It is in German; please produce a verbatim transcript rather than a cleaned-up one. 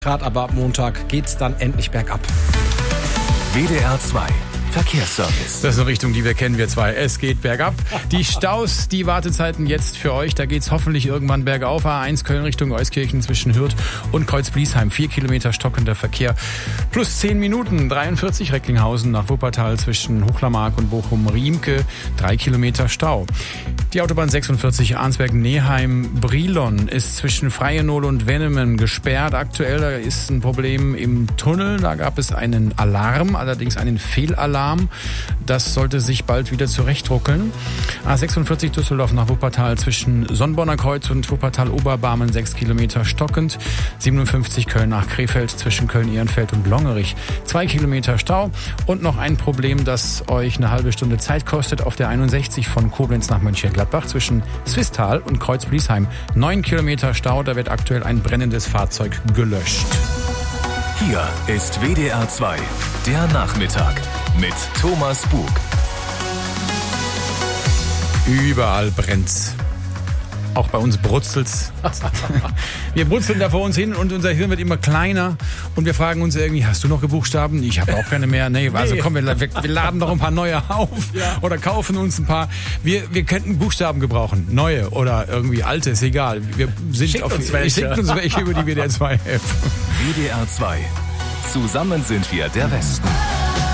Grad, aber ab Montag geht's dann endlich bergab. W D R zwei Verkehrsservice. Das ist eine Richtung, die wir kennen, wir zwei. Es geht bergab. Die Staus, die Wartezeiten jetzt für euch. Da geht's hoffentlich irgendwann bergauf. A eins Köln Richtung Euskirchen zwischen Hürth und Kreuz-Bliesheim. Vier Kilometer stockender Verkehr. Plus zehn Minuten. dreiundvierzig Recklinghausen nach Wuppertal zwischen Hochlermark und Bochum-Riemke. Drei Kilometer Stau. Die Autobahn sechsundvierzig Arnsberg-Neheim-Brilon ist zwischen Freienol und Wennemen gesperrt. Aktuell ist ein Problem im Tunnel. Da gab es einen Alarm, allerdings einen Fehlalarm. Das sollte sich bald wieder zurechtruckeln. A sechsundvierzig Düsseldorf nach Wuppertal zwischen Sonnborner Kreuz und Wuppertal-Oberbarmen sechs Kilometer stockend. siebenundfünfzig Köln nach Krefeld zwischen Köln-Ehrenfeld und Longerich zwei Kilometer Stau. Und noch ein Problem, das euch eine halbe Stunde Zeit kostet auf der einundsechzig von Koblenz nach Mönchengladbach zwischen Swisttal und Kreuz-Bliesheim. neun Kilometer Stau, da wird aktuell ein brennendes Fahrzeug gelöscht. Hier ist W D R zwei, der Nachmittag mit Thomas Bug. Überall brennt's. Auch bei uns brutzelt's. Wir brutzeln da vor uns hin und unser Hirn wird immer kleiner und wir fragen uns irgendwie, hast du noch Gebuchstaben? Ich habe auch keine mehr. Nee, also komm, wir, wir laden doch ein paar neue auf ja. oder kaufen uns ein paar. Wir, wir könnten Buchstaben gebrauchen, neue oder irgendwie alte, ist egal. Wir sind schickt auf, uns welche. Schickt uns welche über die W D R zwei App. W D R zwei. Zusammen sind wir der Westen.